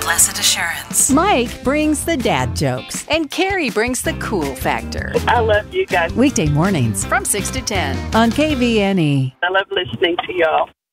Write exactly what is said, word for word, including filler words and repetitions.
blessed assurance. Mike brings the dad jokes. And Carrie brings the cool factor. I love you guys. Weekday mornings From six to ten. on K V N E. I love listening to y'all.